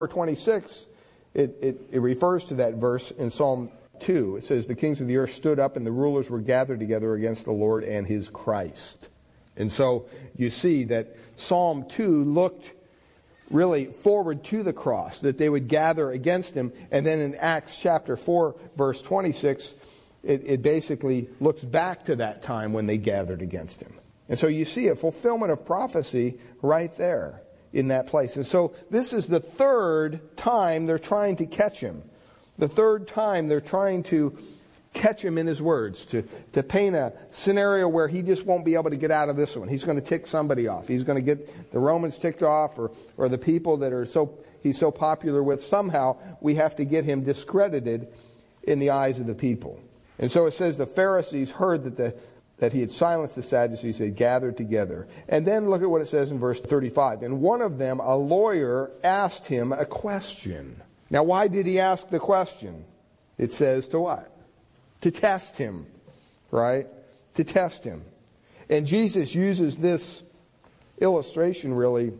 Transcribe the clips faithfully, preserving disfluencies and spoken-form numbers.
twenty-six, it, it, it refers to that verse in Psalm two. It says, the kings of the earth stood up and the rulers were gathered together against the Lord and his Christ. And so you see that Psalm two looked really forward to the cross, that they would gather against him. And then in Acts chapter four, verse twenty-six, it, it basically looks back to that time when they gathered against him. And so you see a fulfillment of prophecy right there in that place. And so this is the third time they're trying to catch him. The third time they're trying to catch him in his words, to, to paint a scenario where he just won't be able to get out of this one. He's going to tick somebody off. He's going to get the Romans ticked off, or, or the people that are so he's so popular with. Somehow we have to get him discredited in the eyes of the people. And so it says the Pharisees heard that the that he had silenced the Sadducees, they gathered together. And then look at what it says in verse thirty-five. And one of them, a lawyer, asked him a question. Now, why did he ask the question? It says to what? To test him, right? To test him. And Jesus uses this illustration really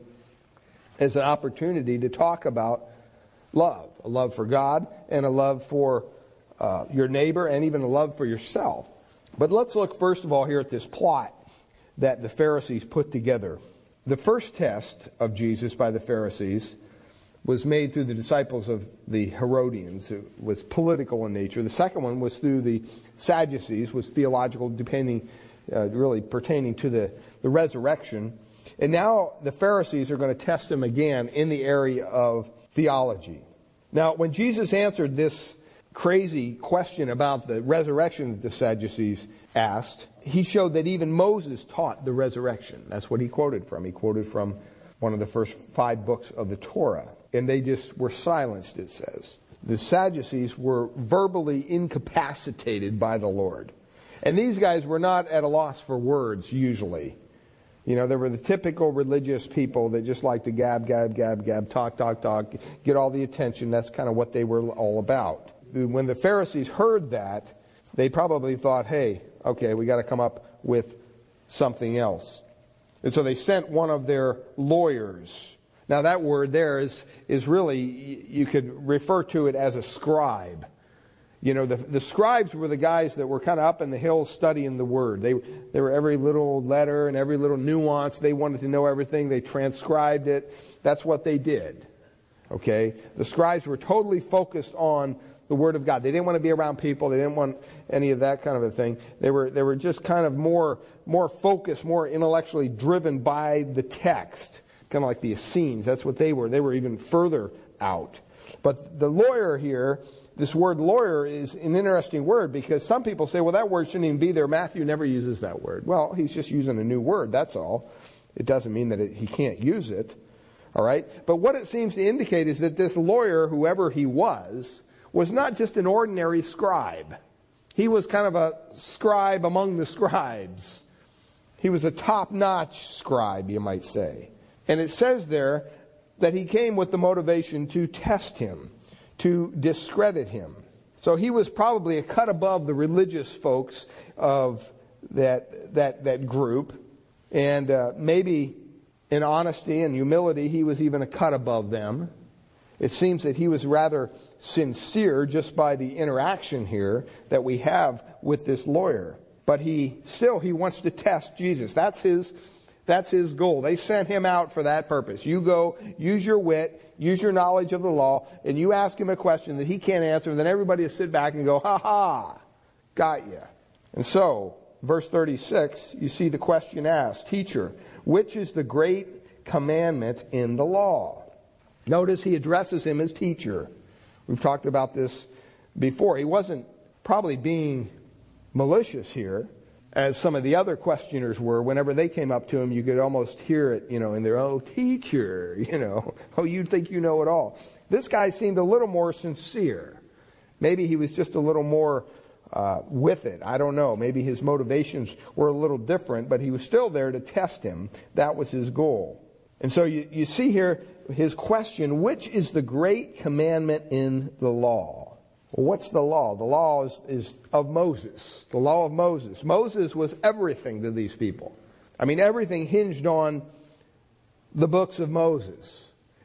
as an opportunity to talk about love. A love for God and a love for uh, your neighbor and even a love for yourself. But let's look first of all here at this plot that the Pharisees put together. The first test of Jesus by the Pharisees was made through the disciples of the Herodians. It was political in nature. The second one was through the Sadducees, was theological, depending, uh, really pertaining to the, the resurrection. And now the Pharisees are going to test him again in the area of theology. Now, when Jesus answered this crazy question about the resurrection that the Sadducees asked, he showed that even Moses taught the resurrection. That's what he quoted from. He quoted from one of the first five books of the Torah. And they just were silenced, it says. The Sadducees were verbally incapacitated by the Lord. And these guys were not at a loss for words, usually. You know, they were the typical religious people that just like to gab, gab, gab, gab, talk, talk, talk, get all the attention. That's kind of what they were all about. When the Pharisees heard that, they probably thought, hey, okay, we got to come up with something else. And so they sent one of their lawyers. Now that word there is, is really, you could refer to it as a scribe. You know, the, the scribes were the guys that were kind of up in the hills studying the word. They, they were every little letter and every little nuance. They wanted to know everything. They transcribed it. That's what they did. Okay? The scribes were totally focused on the Word of God. They didn't want to be around people. They didn't want any of that kind of a thing. They were they were just kind of more more focused, more intellectually driven by the text. Kind of like the Essenes. That's what they were. They were even further out. But the lawyer here, this word lawyer is an interesting word because some people say, well, that word shouldn't even be there. Matthew never uses that word. Well, he's just using a new word. That's all. It doesn't mean that it, he can't use it. All right? But what it seems to indicate is that this lawyer, whoever he was, was not just an ordinary scribe. He was kind of a scribe among the scribes. He was a top-notch scribe, you might say. And it says there that he came with the motivation to test him, to discredit him. So he was probably a cut above the religious folks of that that that group. And uh, maybe in honesty and humility, he was even a cut above them. It seems that he was rather sincere just by the interaction here that we have with this lawyer. But he still, he wants to test Jesus. That's his, that's his goal. They sent him out for that purpose. You go, use your wit, use your knowledge of the law, and you ask him a question that he can't answer, and then everybody will sit back and go, ha ha, got you. And so, verse thirty-six, you see the question asked, Teacher, which is the great commandment in the law? Notice he addresses him as teacher. We've talked about this before. He wasn't probably being malicious here, as some of the other questioners were. Whenever they came up to him, you could almost hear it, you know, in their, oh, teacher, you know, oh, you think you know it all. This guy seemed a little more sincere. Maybe he was just a little more uh, with it. I don't know. Maybe his motivations were a little different, but he was still there to test him. That was his goal. And so you, you see here his question, which is the great commandment in the law? Well, what's the law? The law is, is of Moses. The law of Moses. Moses was everything to these people. I mean, everything hinged on the books of Moses.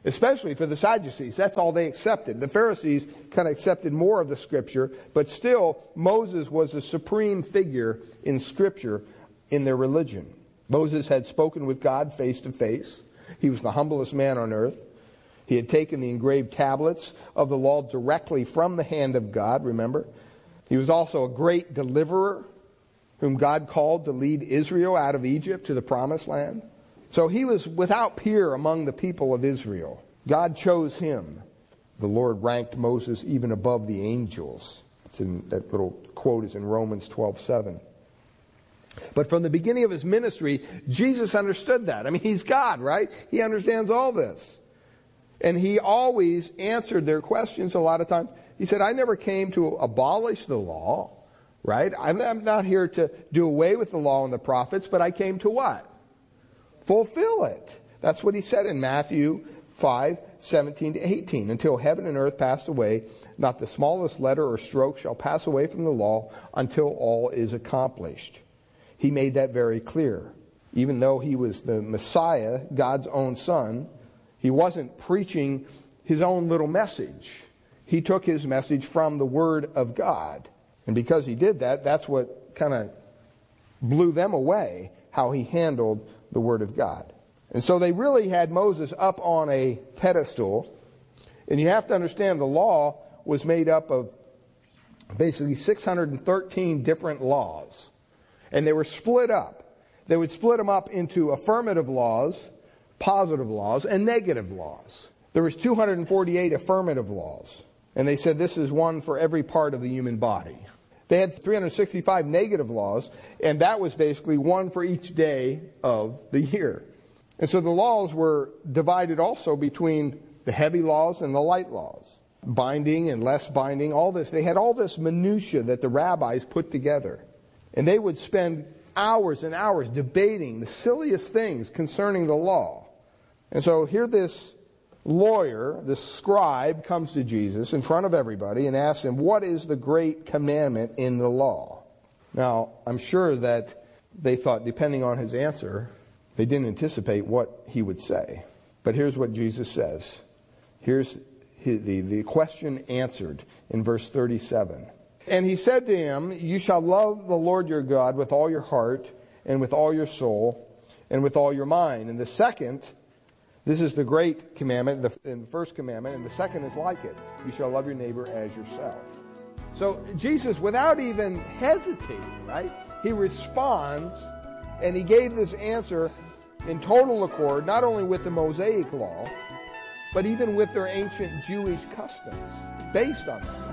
especially for the Sadducees. That's all they accepted. The Pharisees kind of accepted more of the Scripture, but still, Moses was a supreme figure in Scripture in their religion. Moses had spoken with God face to face. He was the humblest man on earth. He had taken the engraved tablets of the law directly from the hand of God, remember? He was also a great deliverer whom God called to lead Israel out of Egypt to the promised land. So he was without peer among the people of Israel. God chose him. The Lord ranked Moses even above the angels. It's in, that little quote is in Romans twelve seven. But from the beginning of his ministry, Jesus understood that. I mean, he's God, right? He understands all this. And he always answered their questions a lot of times. He said, I never came to abolish the law, right? I'm, I'm not here to do away with the law and the prophets, but I came to what? Fulfill it. That's what he said in Matthew five, seventeen to eighteen. Until heaven and earth pass away, not the smallest letter or stroke shall pass away from the law until all is accomplished. He made that very clear. Even though he was the Messiah, God's own son, he wasn't preaching his own little message. He took his message from the Word of God. And because he did that, that's what kind of blew them away, how he handled the Word of God. And so they really had Moses up on a pedestal. And you have to understand the law was made up of basically six hundred thirteen different laws. And they were split up. They would split them up into affirmative laws, positive laws, and negative laws. There was two hundred forty-eight affirmative laws. And they said this is one for every part of the human body. They had three hundred sixty-five negative laws, and that was basically one for each day of the year. And so the laws were divided also between the heavy laws and the light laws. Binding and less binding, all this. They had all this minutia that the rabbis put together. And they would spend hours and hours debating the silliest things concerning the law. And so here this lawyer, this scribe, comes to Jesus in front of everybody and asks him, what is the great commandment in the law? Now, I'm sure that they thought, depending on his answer, they didn't anticipate what he would say. But here's what Jesus says. Here's his, the, the question answered in verse thirty-seven. And he said to him, you shall love the Lord your God with all your heart and with all your soul and with all your mind. And the second, this is the great commandment, the, and the first commandment, and the second is like it. You shall love your neighbor as yourself. So Jesus, without even hesitating, right, he responds, and he gave this answer in total accord, not only with the Mosaic law, but even with their ancient Jewish customs, based on that law.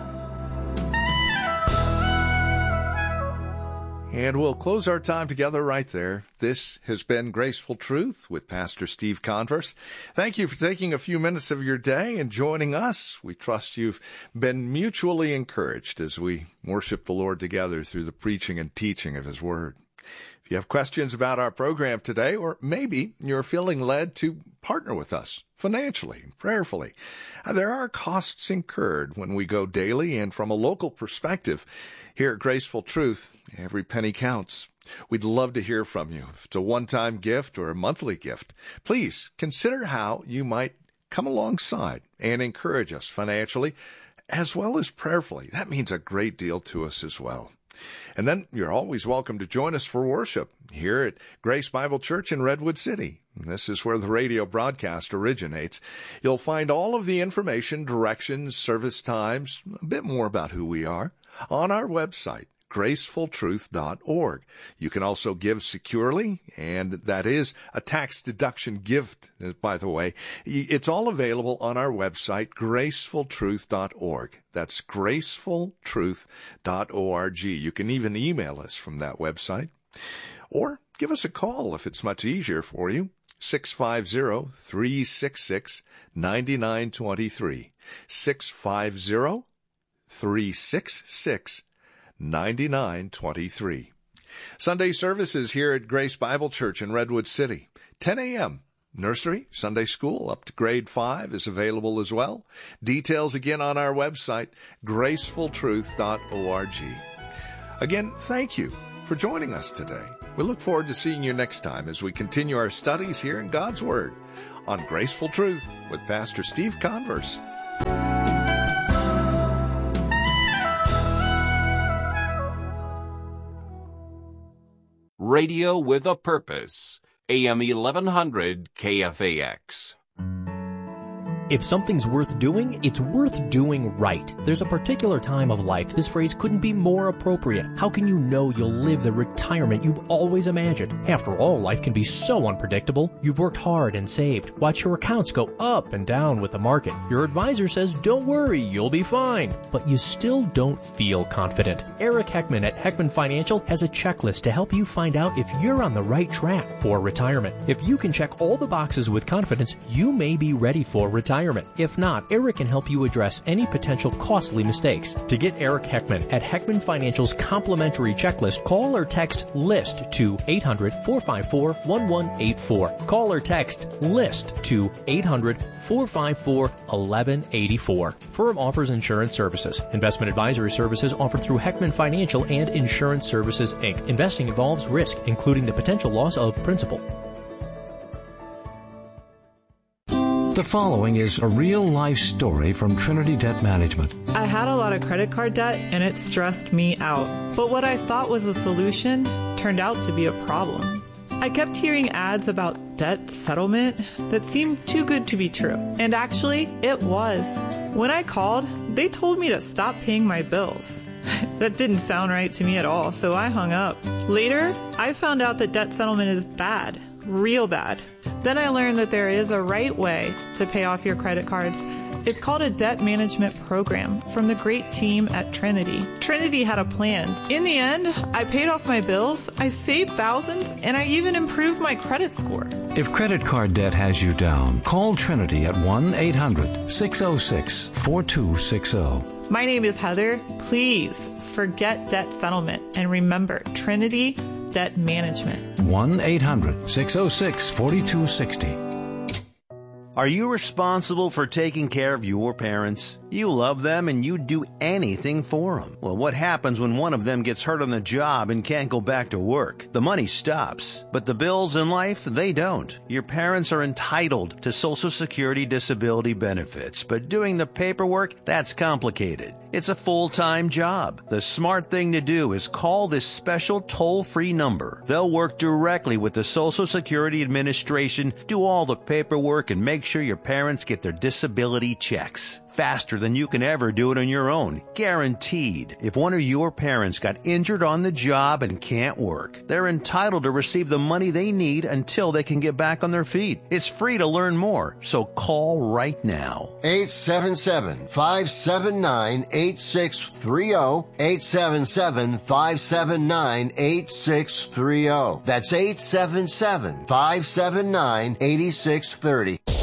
And we'll close our time together right there. This has been Graceful Truth with Pastor Steve Converse. Thank you for taking a few minutes of your day and joining us. We trust you've been mutually encouraged as we worship the Lord together through the preaching and teaching of His Word. If you have questions about our program today, or maybe you're feeling led to partner with us financially, prayerfully, there are costs incurred when we go daily, and from a local perspective, here at Graceful Truth, every penny counts. We'd love to hear from you. If it's a one-time gift or a monthly gift, please consider how you might come alongside and encourage us financially as well as prayerfully. That means a great deal to us as well. And then you're always welcome to join us for worship here at Grace Bible Church in Redwood City. This is where the radio broadcast originates. You'll find all of the information, directions, service times, a bit more about who we are on our website, graceful truth dot org. You can also give securely, and that is a tax deduction gift, by the way. It's all available on our website, graceful truth dot org. That's graceful truth dot org. You can even email us from that website. Or give us a call if it's much easier for you, six five zero, three six six, nine nine two three, six five zero, three six six, nine nine two three. Sunday services here at Grace Bible Church in Redwood City, ten a.m. Nursery, Sunday school up to grade five is available as well. Details again on our website, graceful truth dot org. Again, thank you for joining us today. We look forward to seeing you next time as we continue our studies here in God's Word on Graceful Truth with Pastor Steve Converse. Radio with a Purpose, A M eleven hundred K F A X. If something's worth doing, it's worth doing right. There's a particular time of life this phrase couldn't be more appropriate. How can you know you'll live the retirement you've always imagined? After all, life can be so unpredictable. You've worked hard and saved. Watch your accounts go up and down with the market. Your advisor says, don't worry, you'll be fine. But you still don't feel confident. Eric Heckman at Heckman Financial has a checklist to help you find out if you're on the right track for retirement. If you can check all the boxes with confidence, you may be ready for retirement. If not, Eric can help you address any potential costly mistakes. To get Eric Heckman at Heckman Financial's complimentary checklist, call or text LIST to eight hundred, four five four, one one eight four. Call or text LIST to eight hundred, four five four, one one eight four. Firm offers insurance services. Investment advisory services offered through Heckman Financial and Insurance Services, Incorporated. Investing involves risk, including the potential loss of principal. The following is a real-life story from Trinity Debt Management. I had a lot of credit card debt, and it stressed me out. But what I thought was a solution turned out to be a problem. I kept hearing ads about debt settlement that seemed too good to be true. And actually, it was. When I called, they told me to stop paying my bills. That didn't sound right to me at all, so I hung up. Later, I found out that debt settlement is bad. Real bad. Then I learned that there is a right way to pay off your credit cards. It's called a debt management program from the great team at Trinity. Trinity had a plan. In the end, I paid off my bills, I saved thousands, and I even improved my credit score. If credit card debt has you down, call Trinity at one eight hundred, six oh six, four two six oh. My name is Heather. Please forget debt settlement and remember Trinity Debt Management. one eight hundred, six oh six, four two six oh. Are you responsible for taking care of your parents? You love them and you'd do anything for them. Well, what happens when one of them gets hurt on the job and can't go back to work? The money stops, but the bills in life, they don't. Your parents are entitled to Social Security disability benefits, but doing the paperwork, that's complicated. It's a full-time job. The smart thing to do is call this special toll-free number. They'll work directly with the Social Security Administration, do all the paperwork, and make sure your parents get their disability checks. Faster than you can ever do it on your own. Guaranteed. If one of your parents got injured on the job and can't work, they're entitled to receive the money they need until they can get back on their feet. It's free to learn more, so call right now. eight seven seven, five seven nine, eight six three zero. eight seven seven, five seven nine, eight six three zero. That's eight seven seven, five seven nine, eight six three zero.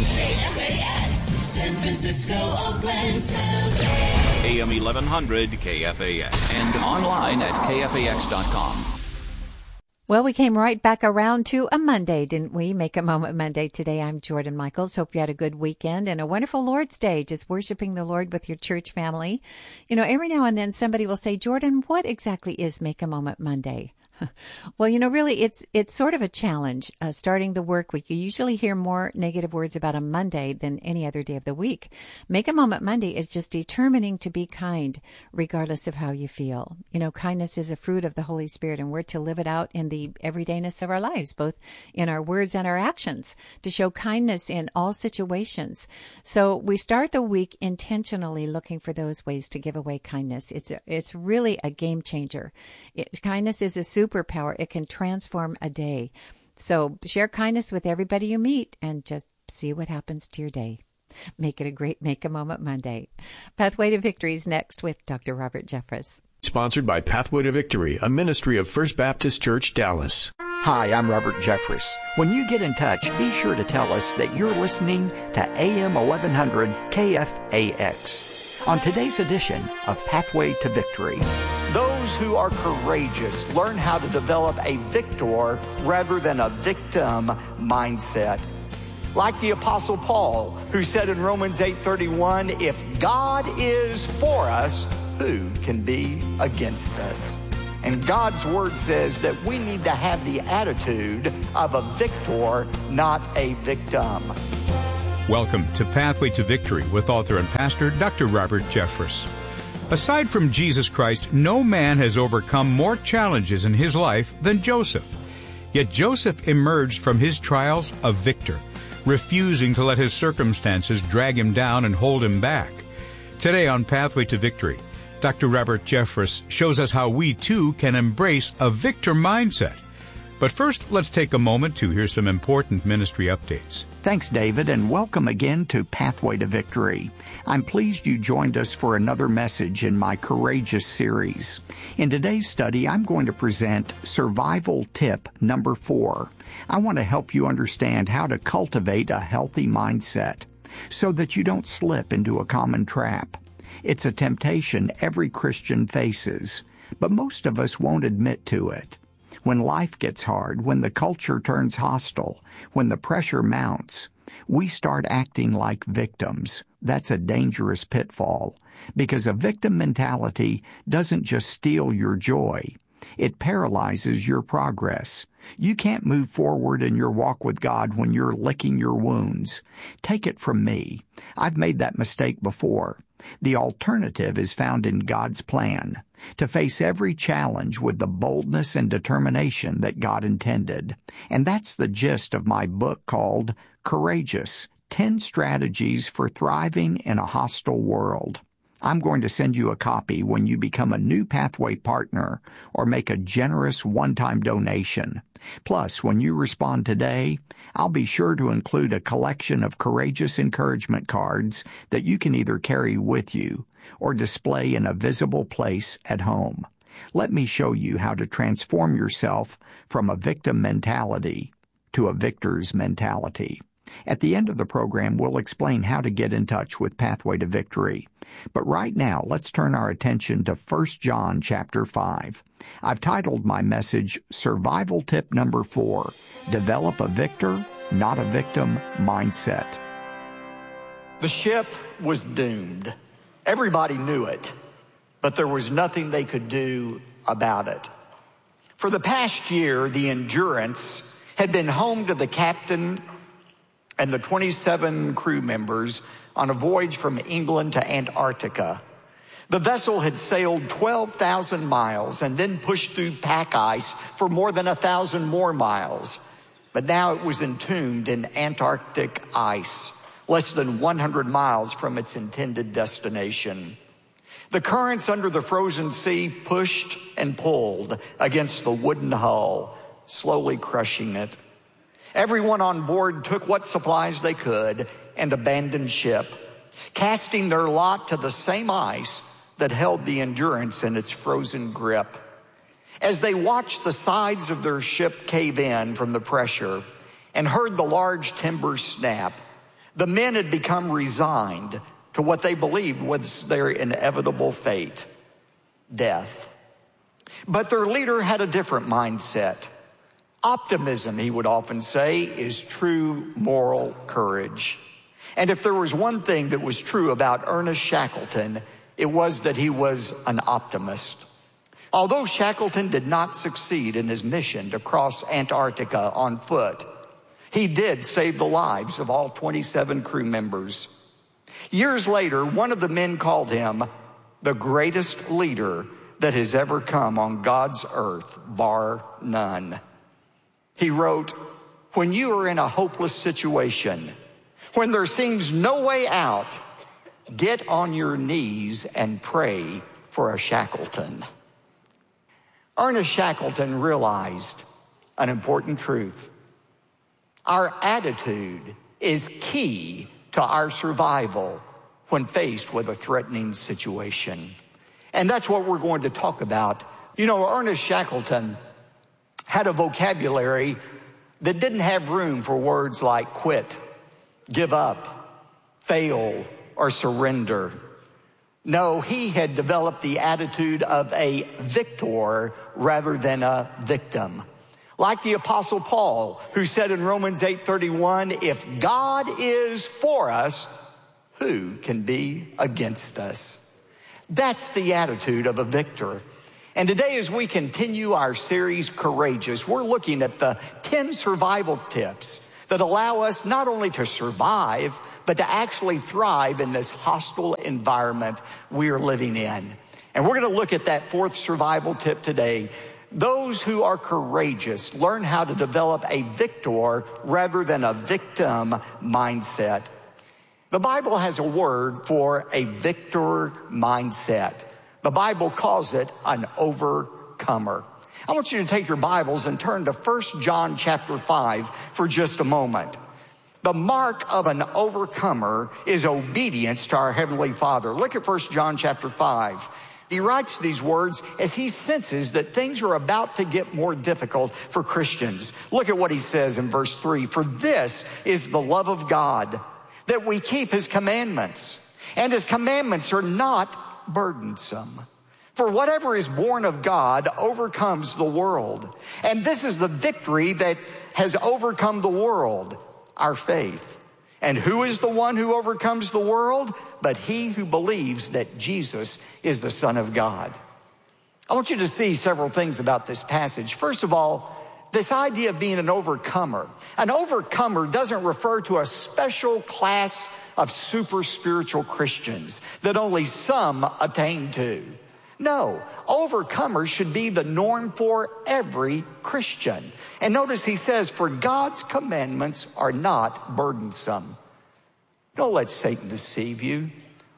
San Francisco, Oakland, San Jose. A M eleven hundred K F A X and online at K F A X dot com. Well, we came right back around to a Monday, didn't we? Make a Moment Monday today. I'm Jordan Michaels. Hope you had a good weekend and a wonderful Lord's Day, just worshiping the Lord with your church family. You know, every now and then somebody will say, Jordan, what exactly is Make a Moment Monday? Well, you know, really, it's it's sort of a challenge uh, starting the work week. You usually hear more negative words about a Monday than any other day of the week. Make a Moment Monday is just determining to be kind regardless of how you feel. You know, kindness is a fruit of the Holy Spirit, and we're to live it out in the everydayness of our lives, both in our words and our actions, to show kindness in all situations. So we start the week intentionally looking for those ways to give away kindness. It's a, it's really a game changer. It, kindness is a super superpower. It can transform a day. So share kindness with everybody you meet and just see what happens to your day. Make it a great Make a Moment Monday. Pathway to Victory is next with Doctor Robert Jeffress. Sponsored by Pathway to Victory, a ministry of First Baptist Church, Dallas. Hi, I'm Robert Jeffress. When you get in touch, be sure to tell us that you're listening to A M eleven hundred K F A X. On today's edition of Pathway to Victory, those who are courageous learn how to develop a victor rather than a victim mindset. Like the Apostle Paul, who said in Romans eight thirty-one, if God is for us, who can be against us? And God's Word says that we need to have the attitude of a victor, not a victim. Welcome to Pathway to Victory with author and pastor Doctor Robert Jeffress. Aside from Jesus Christ, no man has overcome more challenges in his life than Joseph. Yet Joseph emerged from his trials a victor, refusing to let his circumstances drag him down and hold him back. Today on Pathway to Victory, Doctor Robert Jeffress shows us how we too can embrace a victor mindset. But first, let's take a moment to hear some important ministry updates. Thanks, David, and welcome again to Pathway to Victory. I'm pleased you joined us for another message in my Courageous series. In today's study, I'm going to present Survival Tip Number Four. I want to help you understand how to cultivate a healthy mindset so that you don't slip into a common trap. It's a temptation every Christian faces, but most of us won't admit to it. When life gets hard, when the culture turns hostile, when the pressure mounts, we start acting like victims. That's a dangerous pitfall, because a victim mentality doesn't just steal your joy. It paralyzes your progress. You can't move forward in your walk with God when you're licking your wounds. Take it from me. I've made that mistake before. The alternative is found in God's plan, to face every challenge with the boldness and determination that God intended. And that's the gist of my book called Courageous, ten Strategies for Thriving in a Hostile World. I'm going to send you a copy when you become a new Pathway partner or make a generous one-time donation. Plus, when you respond today, I'll be sure to include a collection of courageous encouragement cards that you can either carry with you or display in a visible place at home. Let me show you how to transform yourself from a victim mentality to a victor's mentality. At the end of the program, we'll explain how to get in touch with Pathway to Victory. But right now, let's turn our attention to First John chapter five. I've titled my message, Survival Tip Number Four, Develop a Victor, Not a Victim Mindset. The ship was doomed. Everybody knew it, but there was nothing they could do about it. For the past year, the Endurance had been home to the captain and the twenty-seven crew members on a voyage from England to Antarctica. The vessel had sailed twelve thousand miles and then pushed through pack ice for more than one thousand more miles. But now it was entombed in Antarctic ice, less than one hundred miles from its intended destination. The currents under the frozen sea pushed and pulled against the wooden hull, slowly crushing it. Everyone on board took what supplies they could and abandoned ship, casting their lot to the same ice that held the Endurance in its frozen grip. As they watched the sides of their ship cave in from the pressure and heard the large timbers snap, the men had become resigned to what they believed was their inevitable fate, death. But their leader had a different mindset. Optimism, he would often say, is true moral courage. And if there was one thing that was true about Ernest Shackleton, it was that he was an optimist. Although Shackleton did not succeed in his mission to cross Antarctica on foot, he did save the lives of all twenty-seven crew members. Years later, one of the men called him the greatest leader that has ever come on God's earth, bar none. He wrote, "When you are in a hopeless situation, when there seems no way out, get on your knees and pray for a Shackleton." Ernest Shackleton realized an important truth. Our attitude is key to our survival when faced with a threatening situation. And that's what we're going to talk about. You know, Ernest Shackleton had a vocabulary that didn't have room for words like quit, give up, fail, or surrender. No, he had developed the attitude of a victor rather than a victim. Like the Apostle Paul, who said in Romans eight thirty-one, if God is for us, who can be against us? That's the attitude of a victor. And today, as we continue our series, Courageous, we're looking at the ten survival tips that allow us not only to survive, but to actually thrive in this hostile environment we are living in. And we're going to look at that fourth survival tip today. Those who are courageous learn how to develop a victor rather than a victim mindset. The Bible has a word for a victor mindset. The Bible calls it an overcomer. I want you to take your Bibles and turn to First John chapter five for just a moment. The mark of an overcomer is obedience to our Heavenly Father. Look at First John chapter five. He writes these words as he senses that things are about to get more difficult for Christians. Look at what he says in verse three. For this is the love of God, that we keep his commandments. And his commandments are not burdensome. For whatever is born of God overcomes the world. And this is the victory that has overcome the world, our faith. And who is the one who overcomes the world? But he who believes that Jesus is the Son of God. I want you to see several things about this passage. First of all, this idea of being an overcomer. An overcomer doesn't refer to a special class of super spiritual Christians that only some attain to. No, overcomers should be the norm for every Christian. And notice he says, for God's commandments are not burdensome. Don't let Satan deceive you.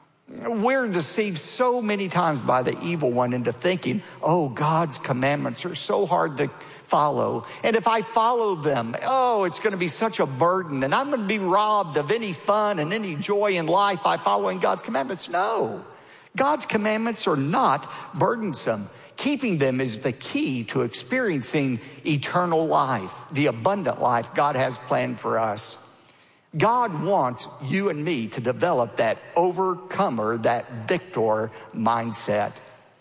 We're deceived so many times by the evil one into thinking, oh, God's commandments are so hard to follow. And if I follow them, oh, it's going to be such a burden. And I'm going to be robbed of any fun and any joy in life by following God's commandments. No, God's commandments are not burdensome. Keeping them is the key to experiencing eternal life, the abundant life God has planned for us. God wants you and me to develop that overcomer, that victor mindset.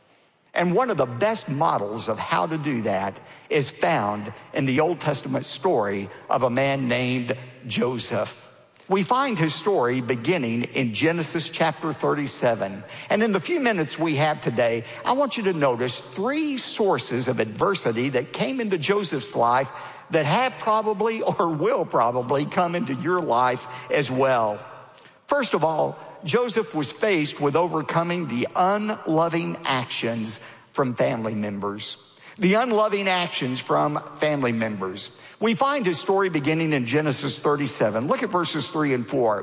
And one of the best models of how to do that is found in the Old Testament story of a man named Joseph. We find his story beginning in Genesis chapter thirty-seven. And in the few minutes we have today, I want you to notice three sources of adversity that came into Joseph's life that have probably or will probably come into your life as well. First of all, Joseph was faced with overcoming the unloving actions from family members. The unloving actions from family members. We find his story beginning in Genesis thirty-seven. Look at verses three and four.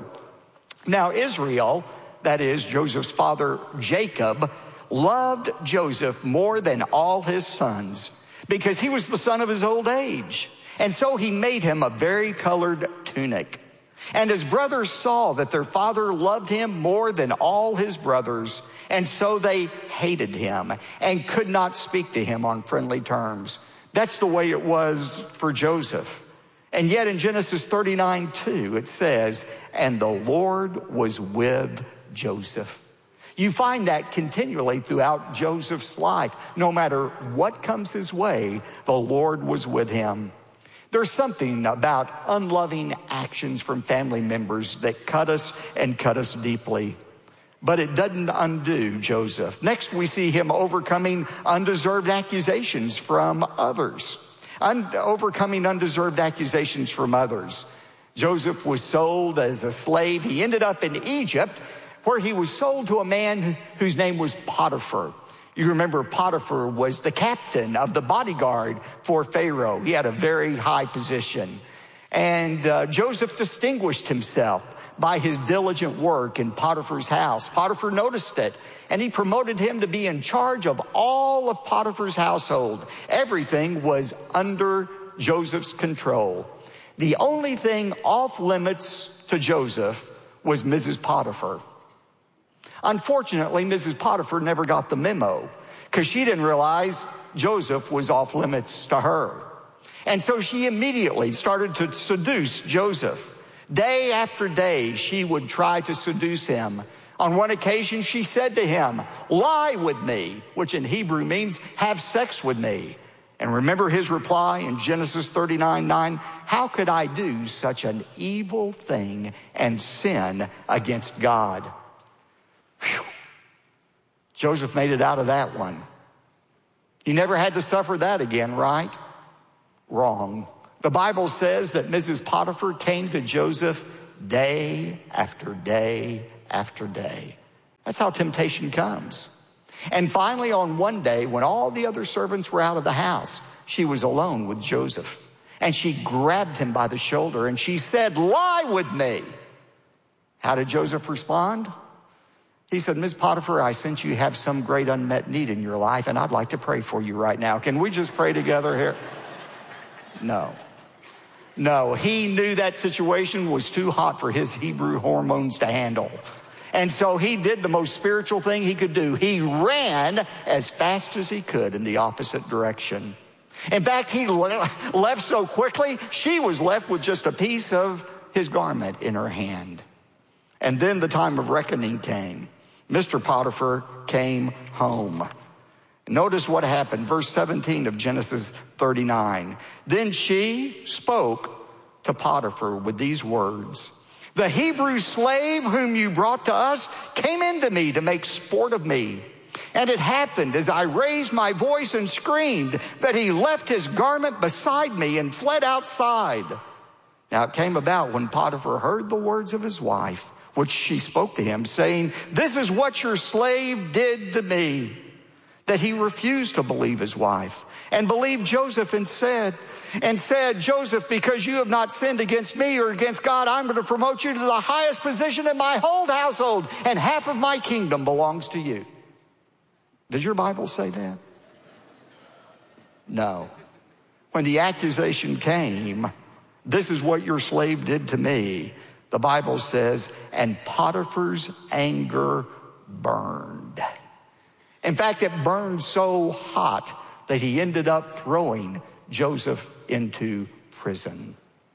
Now Israel, that is Joseph's father Jacob, loved Joseph more than all his sons because he was the son of his old age. And so he made him a vari-colored tunic. And his brothers saw that their father loved him more than all his brothers, and so they hated him and could not speak to him on friendly terms. That's the way it was for Joseph. And yet in Genesis thirty-nine two, it says, and the Lord was with Joseph. You find that continually throughout Joseph's life. No matter what comes his way, the Lord was with him. There's something about unloving actions from family members that cut us and cut us deeply. But it doesn't undo Joseph. Next, we see him overcoming undeserved accusations from others. Un- overcoming undeserved accusations from others. Joseph was sold as a slave. He ended up in Egypt, where he was sold to a man whose name was Potiphar. You remember Potiphar was the captain of the bodyguard for Pharaoh. He had a very high position. And uh, Joseph distinguished himself by his diligent work in Potiphar's house. Potiphar noticed it, and he promoted him to be in charge of all of Potiphar's household. Everything was under Joseph's control. The only thing off limits to Joseph was Missus Potiphar. Unfortunately, Missus Potiphar never got the memo because she didn't realize Joseph was off limits to her. And so she immediately started to seduce Joseph. Day after day, she would try to seduce him. On one occasion, she said to him, lie with me, which in Hebrew means have sex with me. And remember his reply in Genesis thirty-nine nine, how could I do such an evil thing and sin against God? Whew. Joseph made it out of that one. He never had to suffer that again, right? Wrong. The Bible says that Missus Potiphar came to Joseph day after day after day. That's how temptation comes. And finally, on one day, when all the other servants were out of the house, she was alone with Joseph. And she grabbed him by the shoulder and she said, "Lie with me." How did Joseph respond? He said, "Miz Potiphar, I sense you have some great unmet need in your life, and I'd like to pray for you right now. Can we just pray together here?" No. No, he knew that situation was too hot for his Hebrew hormones to handle. And so he did the most spiritual thing he could do. He ran as fast as he could in the opposite direction. In fact, he left so quickly, she was left with just a piece of his garment in her hand. And then the time of reckoning came. Mister Potiphar came home. Notice what happened. Verse seventeen of Genesis thirty-nine. Then she spoke to Potiphar with these words: "The Hebrew slave whom you brought to us came into me to make sport of me. And it happened as I raised my voice and screamed that he left his garment beside me and fled outside." Now it came about when Potiphar heard the words of his wife, which she spoke to him, saying, "This is what your slave did to me," that he refused to believe his wife and believed Joseph and said, and said, "Joseph, because you have not sinned against me or against God, I'm going to promote you to the highest position in my whole household, and half of my kingdom belongs to you." Does your Bible say that? No. When the accusation came, "This is what your slave did to me," the Bible says, and Potiphar's anger burned. In fact, it burned so hot that he ended up throwing Joseph into prison.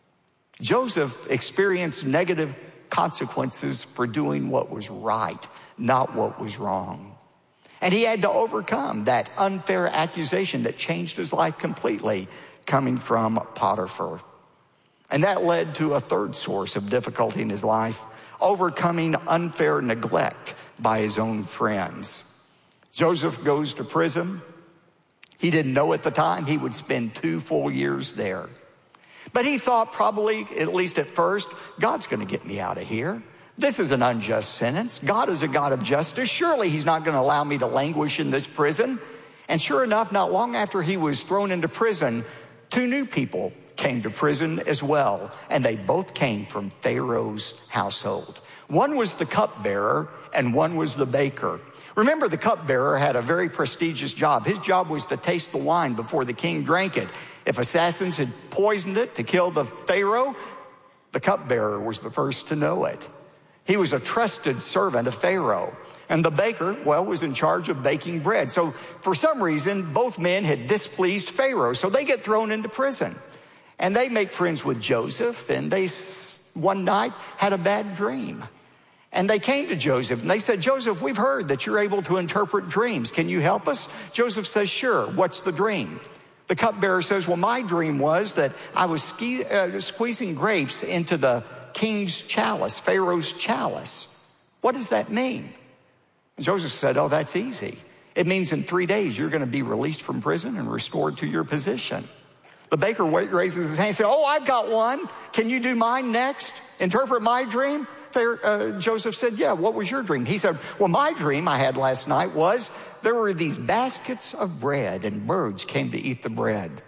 Joseph experienced negative consequences for doing what was right, not what was wrong. And he had to overcome that unfair accusation that changed his life completely, coming from Potiphar. And that led to a third source of difficulty in his life: overcoming unfair neglect by his own friends. Joseph goes to prison. He didn't know at the time he would spend two full years there. But he thought probably, at least at first, God's going to get me out of here. This is an unjust sentence. God is a God of justice. Surely he's not going to allow me to languish in this prison. And sure enough, not long after he was thrown into prison, two new people came to prison as well. And they both came from Pharaoh's household. One was the cupbearer and one was the baker. Remember, the cupbearer had a very prestigious job. His job was to taste the wine before the king drank it. If assassins had poisoned it to kill the Pharaoh, the cupbearer was the first to know it. He was a trusted servant of Pharaoh. And the baker, well, was in charge of baking bread. So for some reason, both men had displeased Pharaoh. So they get thrown into prison. And they make friends with Joseph. And they, one night, had a bad dream. And they came to Joseph and they said, "Joseph, we've heard that you're able to interpret dreams. Can you help us?" Joseph says, "Sure. What's the dream?" The cupbearer says, "Well, my dream was that I was ski, uh, squeezing grapes into the king's chalice, Pharaoh's chalice. What does that mean?" And Joseph said, "Oh, that's easy. It means in three days you're going to be released from prison and restored to your position." The baker raises his hand and says, "Oh, I've got one. Can you do mine next? Interpret my dream?" Uh, Joseph said, "Yeah, what was your dream?" He said, "Well, my dream I had last night was there were these baskets of bread and birds came to eat the bread."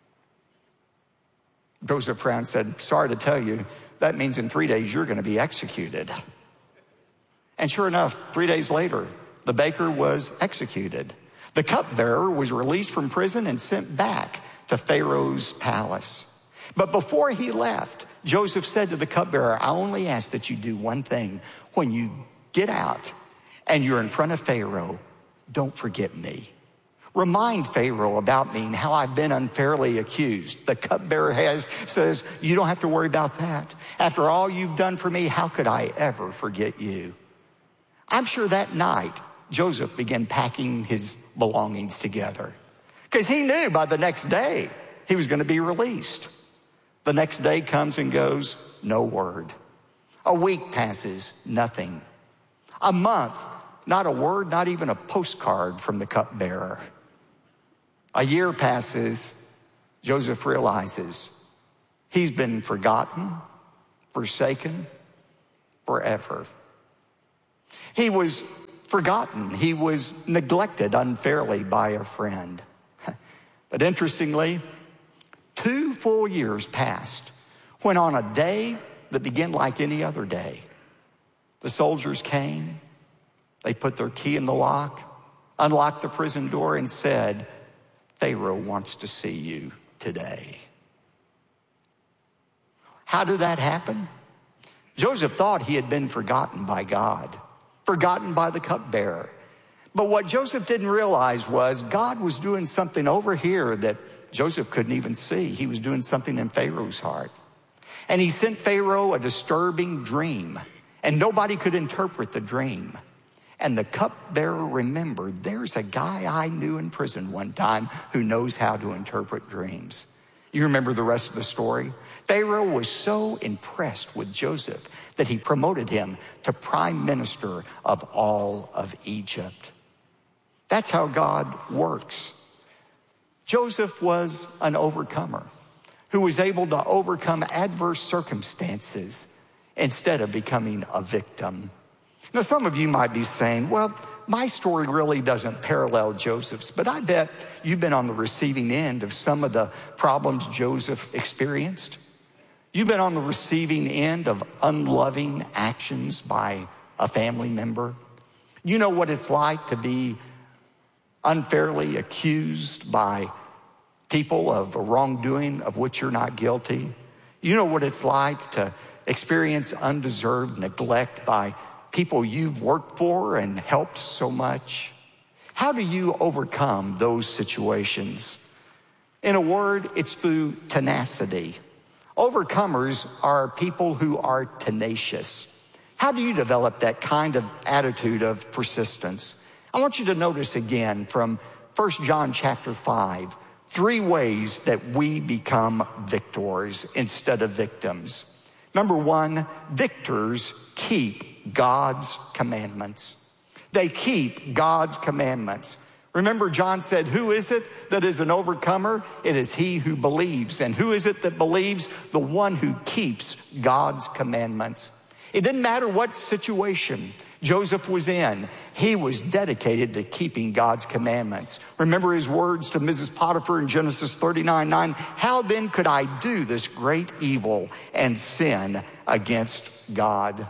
Joseph frowned and said, "Sorry to tell you, that means in three days you're going to be executed." And sure enough, three days later, the baker was executed. The cupbearer was released from prison and sent back to Pharaoh's palace. But before he left, Joseph said to the cupbearer, "I only ask that you do one thing. When you get out and you're in front of Pharaoh, don't forget me. Remind Pharaoh about me and how I've been unfairly accused." The cupbearer has, says, "You don't have to worry about that. After all you've done for me, how could I ever forget you?" I'm sure that night, Joseph began packing his belongings together because he knew by the next day he was going to be released. The next day comes and goes, no word. A week passes, nothing. A month, not a word, not even a postcard from the cupbearer. A year passes. Joseph realizes he's been forgotten, forsaken, forever. He was forgotten. He was neglected unfairly by a friend. But interestingly, two full years passed when on a day that began like any other day, the soldiers came, they put their key in the lock, unlocked the prison door and said, Pharaoh wants to see you today. How did that happen? Joseph thought he had been forgotten by God, forgotten by the cupbearer. But what Joseph didn't realize was God was doing something over here that Joseph couldn't even see. He was doing something in Pharaoh's heart. And he sent Pharaoh a disturbing dream, and nobody could interpret the dream. And the cupbearer remembered, there's a guy I knew in prison one time who knows how to interpret dreams. You remember the rest of the story? Pharaoh was so impressed with Joseph that he promoted him to prime minister of all of Egypt. That's how God works. Joseph was an overcomer who was able to overcome adverse circumstances instead of becoming a victim. Now, some of you might be saying, well, my story really doesn't parallel Joseph's, but I bet you've been on the receiving end of some of the problems Joseph experienced. You've been on the receiving end of unloving actions by a family member. You know what it's like to be unfairly accused by people of a wrongdoing of which you're not guilty. You know what it's like to experience undeserved neglect by people you've worked for and helped so much. How do you overcome those situations? In a word, it's through tenacity. Overcomers are people who are tenacious. How do you develop that kind of attitude of persistence? I want you to notice again from First John chapter five, three ways that we become victors instead of victims. Number one, victors keep God's commandments. They keep God's commandments. Remember, John said, who is it that is an overcomer? It is he who believes. And who is it that believes? The one who keeps God's commandments. It didn't matter what situation Joseph was in. He was dedicated to keeping God's commandments. Remember his words to Missus Potiphar in Genesis thirty-nine nine. How then could I do this great evil and sin against God?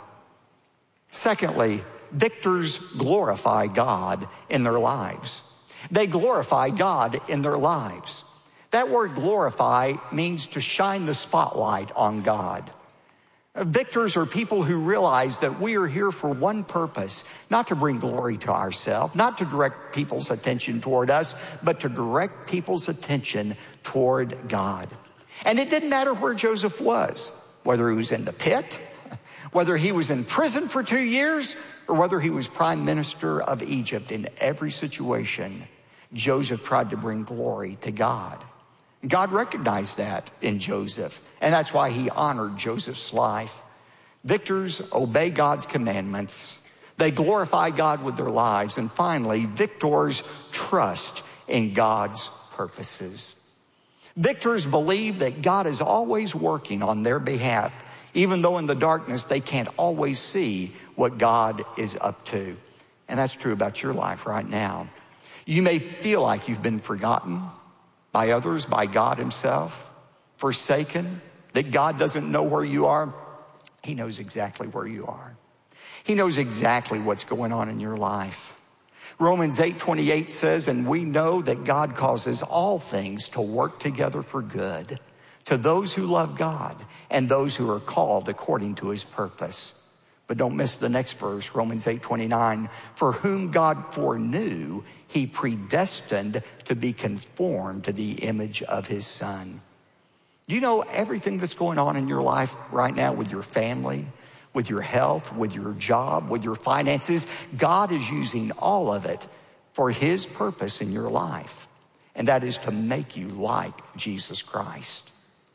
Secondly, victors glorify God in their lives. They glorify God in their lives. That word glorify means to shine the spotlight on God. Victors are people who realize that we are here for one purpose, not to bring glory to ourselves, not to direct people's attention toward us, but to direct people's attention toward God. And it didn't matter where Joseph was, whether he was in the pit, whether he was in prison for two years, or whether he was prime minister of Egypt. In every situation, Joseph tried to bring glory to God. God recognized that in Joseph, and that's why he honored Joseph's life. Victors obey God's commandments. They glorify God with their lives. And finally, victors trust in God's purposes. Victors believe that God is always working on their behalf, even though in the darkness they can't always see what God is up to. And that's true about your life right now. You may feel like you've been forgotten by others, by God himself, forsaken, that God doesn't know where you are. He knows exactly where you are. He knows exactly what's going on in your life. Romans eight twenty-eight says, and we know that God causes all things to work together for good to those who love God and those who are called according to his purpose. But don't miss the next verse, Romans eight twenty-nine. For whom God foreknew, he predestined to be conformed to the image of his son. You know everything that's going on in your life right now with your family, with your health, with your job, with your finances. God is using all of it for his purpose in your life. And that is to make you like Jesus Christ.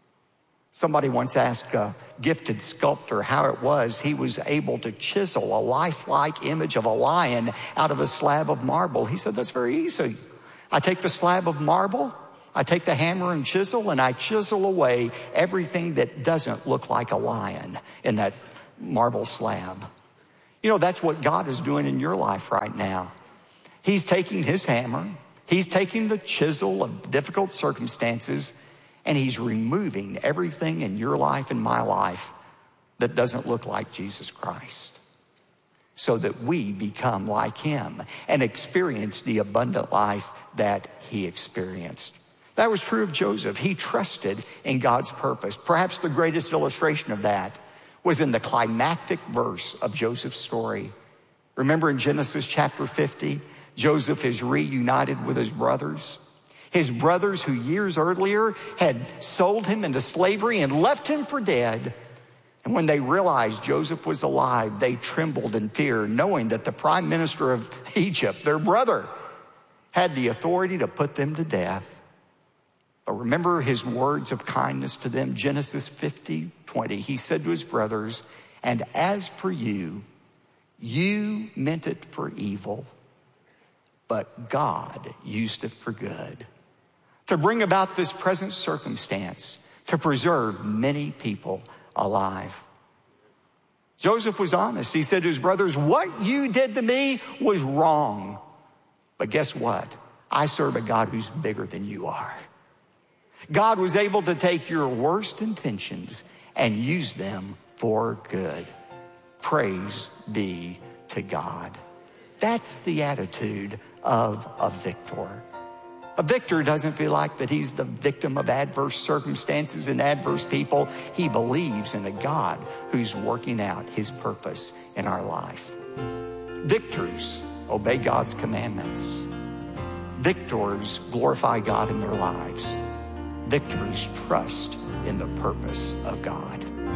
Somebody once asked a gifted sculptor how it was he was able to chisel a lifelike image of a lion out of a slab of marble. He said, that's very easy. I take the slab of marble, I take the hammer and chisel, and I chisel away everything that doesn't look like a lion in that marble slab. You know, that's what God is doing in your life right now. He's taking his hammer, he's taking the chisel of difficult circumstances, and he's removing everything in your life and my life that doesn't look like Jesus Christ, so that we become like him and experience the abundant life that he experienced. That was true of Joseph. He trusted in God's purpose. Perhaps the greatest illustration of that was in the climactic verse of Joseph's story. Remember in Genesis chapter fifty, Joseph is reunited with his brothers. His brothers who years earlier had sold him into slavery and left him for dead. And when they realized Joseph was alive, they trembled in fear, knowing that the prime minister of Egypt, their brother, had the authority to put them to death. But remember his words of kindness to them, Genesis fifty twenty. He said to his brothers, "And as for you, you meant it for evil, but God used it for good, to bring about this present circumstance, to preserve many people alive." Joseph was honest. He said to his brothers, "What you did to me was wrong. But guess what? I serve a God who's bigger than you are." God was able to take your worst intentions and use them for good. Praise be to God. That's the attitude of a victor. A victor doesn't feel like that he's the victim of adverse circumstances and adverse people. He believes in a God who's working out his purpose in our life. Victors obey God's commandments. Victors glorify God in their lives. Victors trust in the purpose of God.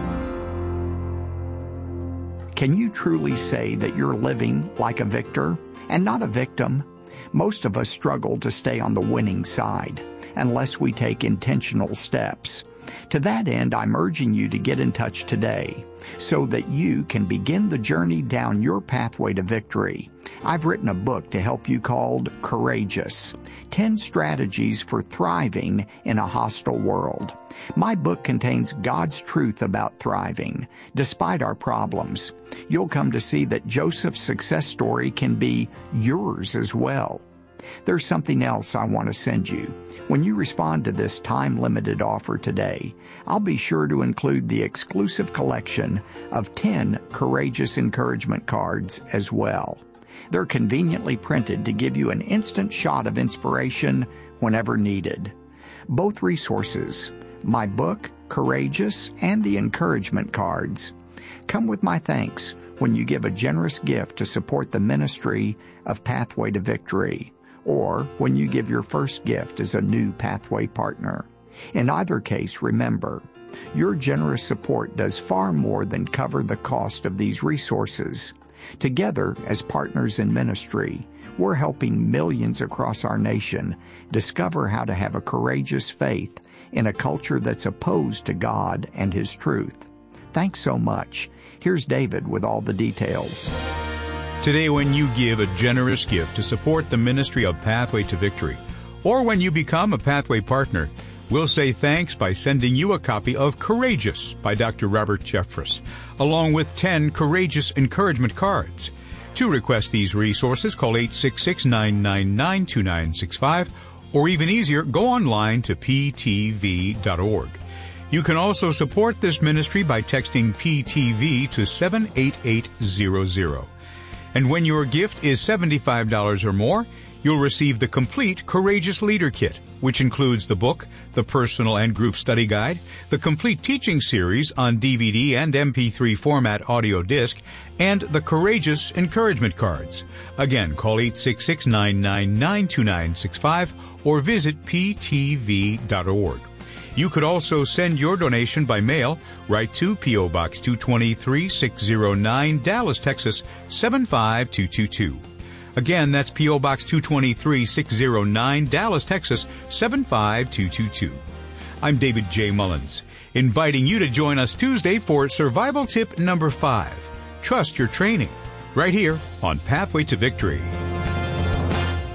Can you truly say that you're living like a victor and not a victim? Most of us struggle to stay on the winning side unless we take intentional steps. To that end, I'm urging you to get in touch today so that you can begin the journey down your pathway to victory. I've written a book to help you called Courageous, ten Strategies for Thriving in a Hostile World. My book contains God's truth about thriving, despite our problems. You'll come to see that Joseph's success story can be yours as well. There's something else I want to send you. When you respond to this time-limited offer today, I'll be sure to include the exclusive collection of ten Courageous Encouragement cards as well. They're conveniently printed to give you an instant shot of inspiration whenever needed. Both resources, my book, Courageous, and the encouragement cards, come with my thanks when you give a generous gift to support the ministry of Pathway to Victory, or when you give your first gift as a new Pathway partner. In either case, remember, your generous support does far more than cover the cost of these resources. Together, as partners in ministry, we're helping millions across our nation discover how to have a courageous faith in a culture that's opposed to God and His truth. Thanks so much. Here's David with all the details. Today, when you give a generous gift to support the ministry of Pathway to Victory, or when you become a Pathway partner, we'll say thanks by sending you a copy of Courageous by Doctor Robert Jeffress, along with ten Courageous Encouragement cards. To request these resources, call eight six six, nine nine nine, two nine six five, or even easier, go online to p t v dot org. You can also support this ministry by texting P T V to seven eight eight zero zero. And when your gift is seventy-five dollars or more, you'll receive the complete Courageous Leader Kit, which includes the book, the personal and group study guide, the complete teaching series on D V D and M P three format audio disc, and the Courageous Encouragement cards. Again, call eight six six, nine nine nine, two nine six five or visit p t v dot org. You could also send your donation by mail right to P O. Box two twenty-three, six oh nine, Dallas, Texas, seven five two two two. Again, that's P O. Box two twenty-three, six oh nine, Dallas, Texas, seven five two two two. I'm David J. Mullins, inviting you to join us Tuesday for Survival Tip number five. Trust your training, right here on Pathway to Victory.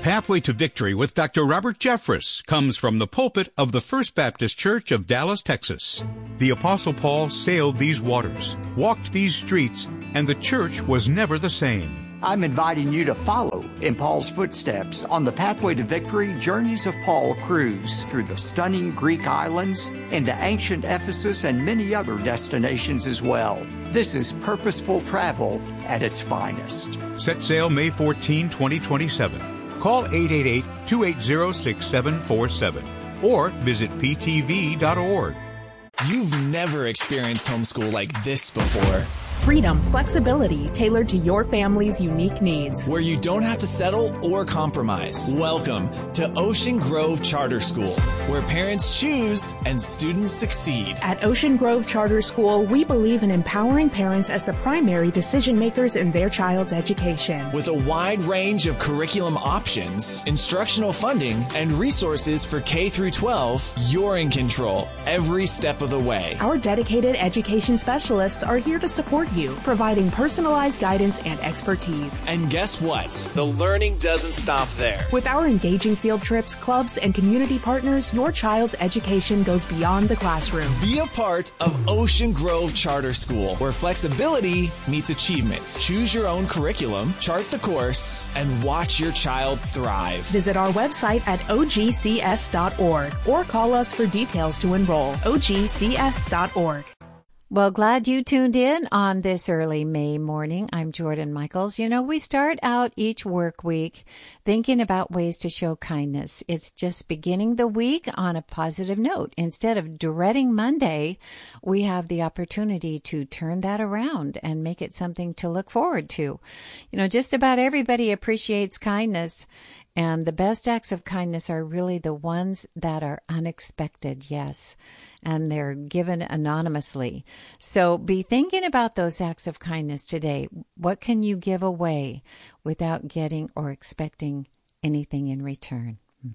Pathway to Victory with Doctor Robert Jeffress comes from the pulpit of the First Baptist Church of Dallas, Texas. The Apostle Paul sailed these waters, walked these streets, and the church was never the same. I'm inviting you to follow in Paul's footsteps on the Pathway to Victory Journeys of Paul cruise through the stunning Greek islands, into ancient Ephesus, and many other destinations as well. This is purposeful travel at its finest. Set sail May fourteenth, twenty twenty-seven. Call eight eight eight, two eight zero, six seven four seven or visit p t v dot org. You've never experienced homeschool like this before. Freedom, flexibility, tailored to your family's unique needs. Where you don't have to settle or compromise. Welcome to Ocean Grove Charter School, where parents choose and students succeed. At Ocean Grove Charter School, we believe in empowering parents as the primary decision makers in their child's education. With a wide range of curriculum options, instructional funding, and resources for K through twelve, you're in control every step of the way. Our dedicated education specialists are here to support you, providing personalized guidance and expertise. And guess what? The learning doesn't stop there. With our engaging field trips, clubs, and community partners, your child's education goes beyond the classroom. Be a part of Ocean Grove Charter School, where flexibility meets achievement. Choose your own curriculum, chart the course, and watch your child thrive. Visit our website at o g c s dot org or call us for details to enroll. o g c s dot org. Well, glad you tuned in on this early May morning. I'm Jordan Michaels. You know, we start out each work week thinking about ways to show kindness. It's just beginning the week on a positive note. Instead of dreading Monday, we have the opportunity to turn that around and make it something to look forward to. You know, just about everybody appreciates kindness. And the best acts of kindness are really the ones that are unexpected, yes, and they're given anonymously. So be thinking about those acts of kindness today. What can you give away without getting or expecting anything in return?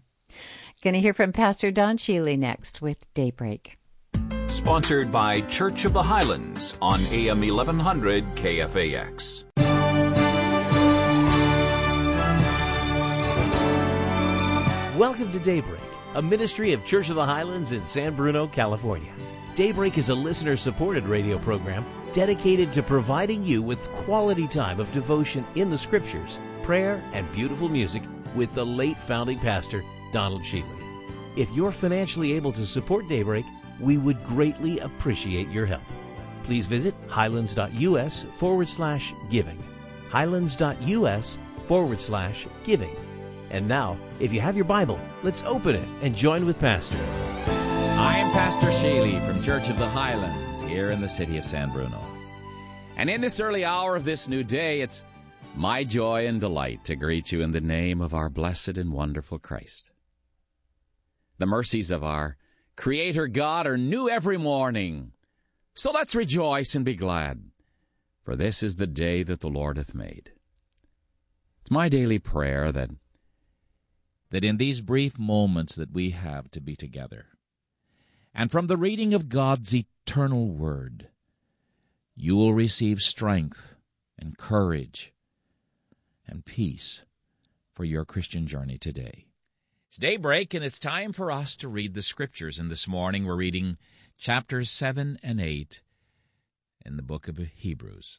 Going to hear from Pastor Don Shealy next with Daybreak. Sponsored by Church of the Highlands on A M eleven hundred K F A X. Welcome to Daybreak, a ministry of Church of the Highlands in San Bruno, California. Daybreak is a listener-supported radio program dedicated to providing you with quality time of devotion in the Scriptures, prayer, and beautiful music with the late founding pastor, Donald Shealy. If you're financially able to support Daybreak, we would greatly appreciate your help. Please visit highlands.us forward slash giving. highlands.us forward slash giving. And now, if you have your Bible, let's open it and join with Pastor. I am Pastor Shealy from Church of the Highlands here in the city of San Bruno. And in this early hour of this new day, it's my joy and delight to greet you in the name of our blessed and wonderful Christ. The mercies of our Creator God are new every morning. So let's rejoice and be glad, for this is the day that the Lord hath made. It's my daily prayer that that in these brief moments that we have to be together, and from the reading of God's eternal Word, you will receive strength and courage and peace for your Christian journey today. It's daybreak, and it's time for us to read the Scriptures, and this morning we're reading chapters seven and eight in the book of Hebrews.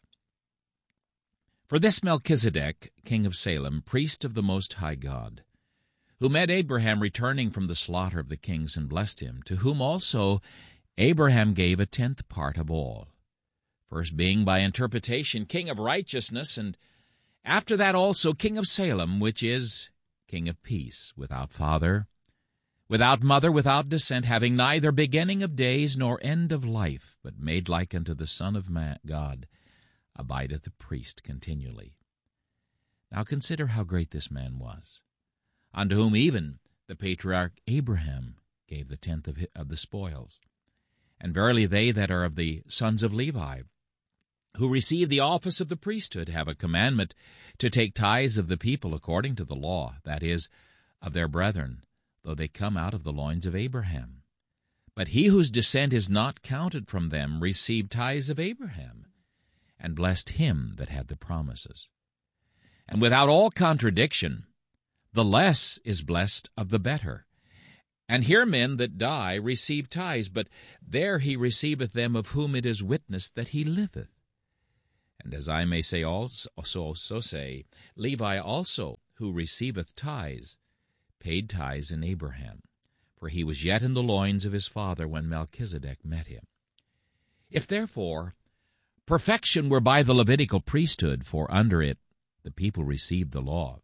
For this Melchizedek, king of Salem, priest of the Most High God, who met Abraham returning from the slaughter of the kings and blessed him, to whom also Abraham gave a tenth part of all, first being by interpretation king of righteousness, and after that also king of Salem, which is king of peace, without father, without mother, without descent, having neither beginning of days nor end of life, but made like unto the Son of man, God, abideth a priest continually. Now consider how great this man was, unto whom even the patriarch Abraham gave the tenth of, of the spoils. And verily they that are of the sons of Levi, who receive the office of the priesthood, have a commandment to take tithes of the people according to the law, that is, of their brethren, though they come out of the loins of Abraham. But he whose descent is not counted from them received tithes of Abraham, and blessed him that had the promises. And without all contradiction, the less is blessed of the better. And here men that die receive tithes, but there he receiveth them of whom it is witnessed that he liveth. And as I may say also, so say, Levi also, who receiveth tithes, paid tithes in Abraham, for he was yet in the loins of his father when Melchizedek met him. If therefore perfection were by the Levitical priesthood, for under it the people received the law,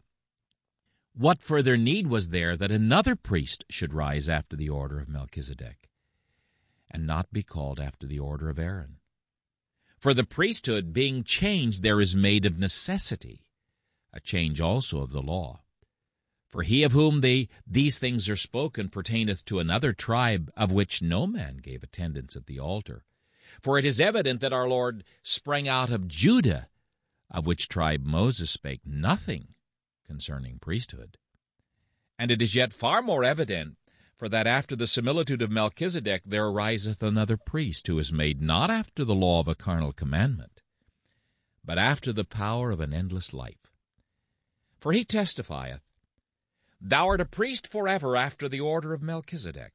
what further need was there that another priest should rise after the order of Melchizedek, and not be called after the order of Aaron? For the priesthood being changed, there is made of necessity a change also of the law. For he of whom they, these things are spoken pertaineth to another tribe, of which no man gave attendance at the altar. For it is evident that our Lord sprang out of Judah, of which tribe Moses spake nothing concerning priesthood. And it is yet far more evident, for that after the similitude of Melchizedek there ariseth another priest, who is made not after the law of a carnal commandment, but after the power of an endless life. For he testifieth, Thou art a priest forever after the order of Melchizedek.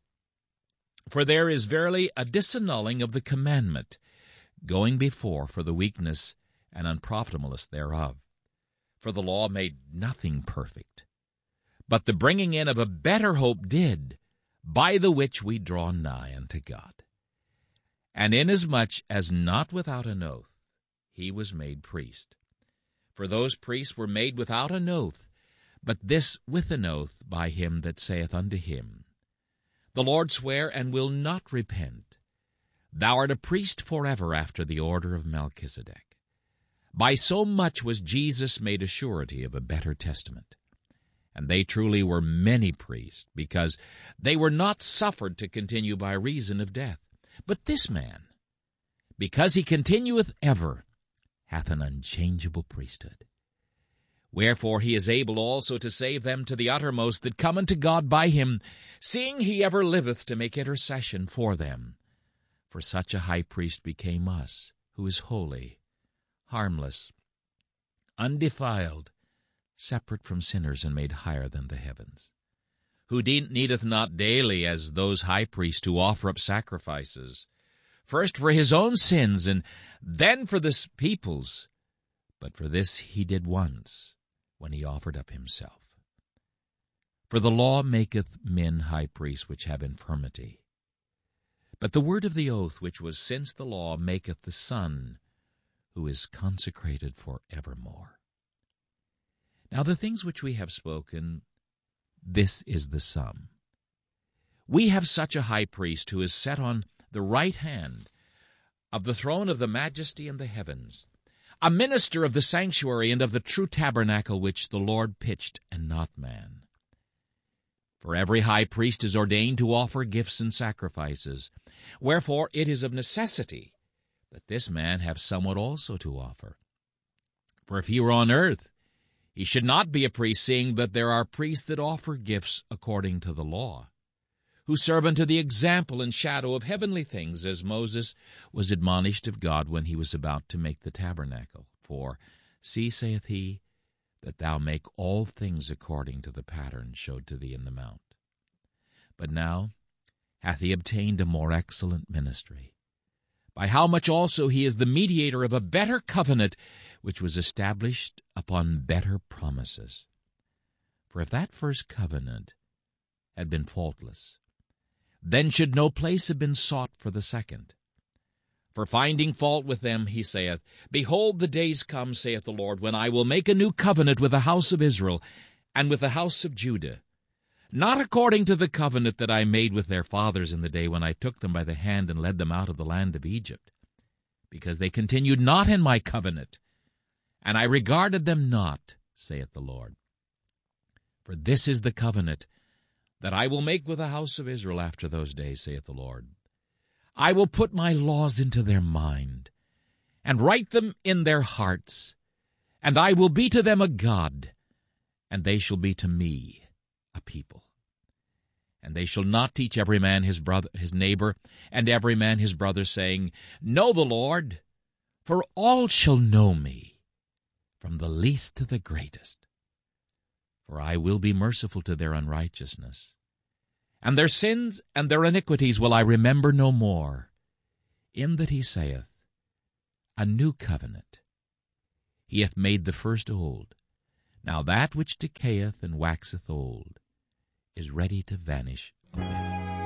For there is verily a disannulling of the commandment, going before for the weakness and unprofitableness thereof. For the law made nothing perfect, but the bringing in of a better hope did, by the which we draw nigh unto God. And inasmuch as not without an oath he was made priest. For those priests were made without an oath, but this with an oath by him that saith unto him, The Lord sware and will not repent, Thou art a priest forever after the order of Melchizedek. By so much was Jesus made a surety of a better testament. And they truly were many priests, because they were not suffered to continue by reason of death. But this man, because he continueth ever, hath an unchangeable priesthood. Wherefore he is able also to save them to the uttermost that come unto God by him, seeing he ever liveth to make intercession for them. For such a high priest became us, who is holy, harmless, undefiled, separate from sinners, and made higher than the heavens, who needeth not daily, as those high priests, to offer up sacrifices, first for his own sins, and then for the people's, but for this he did once, when he offered up himself. For the law maketh men high priests which have infirmity, but the word of the oath which was since the law maketh the Son, who is consecrated for evermore. Now the things which we have spoken, this is the sum. We have such a high priest who is set on the right hand of the throne of the majesty in the heavens, a minister of the sanctuary and of the true tabernacle which the Lord pitched, and not man. For every high priest is ordained to offer gifts and sacrifices. Wherefore it is of necessity that this man have somewhat also to offer. For if he were on earth, he should not be a priest, seeing that there are priests that offer gifts according to the law, who serve unto the example and shadow of heavenly things, as Moses was admonished of God when he was about to make the tabernacle. For, See, saith he, that thou make all things according to the pattern showed to thee in the mount. But now hath he obtained a more excellent ministry, by how much also he is the mediator of a better covenant, which was established upon better promises. For if that first covenant had been faultless, then should no place have been sought for the second. For finding fault with them, he saith, Behold, the days come, saith the Lord, when I will make a new covenant with the house of Israel and with the house of Judah, not according to the covenant that I made with their fathers in the day when I took them by the hand and led them out of the land of Egypt, because they continued not in my covenant, and I regarded them not, saith the Lord. For this is the covenant that I will make with the house of Israel after those days, saith the Lord. I will put my laws into their mind, and write them in their hearts, and I will be to them a God, and they shall be to me a people. And they shall not teach every man his brother, his neighbor, and every man his brother, saying, Know the Lord, for all shall know me, from the least to the greatest. for I will be merciful to their unrighteousness. And their sins and their iniquities will I remember no more. In that he saith, A new covenant. He hath made the first old. Now that which decayeth and waxeth old is ready to vanish